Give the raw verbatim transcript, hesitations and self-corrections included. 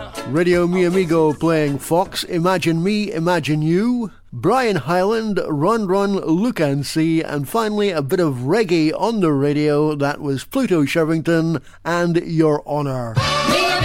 Radio Mi Amigo playing Fox, Imagine Me, Imagine You, Brian Hyland, Run Run, Look and See, and finally a bit of reggae on the radio. That was Pluto Shervington and Your Honour.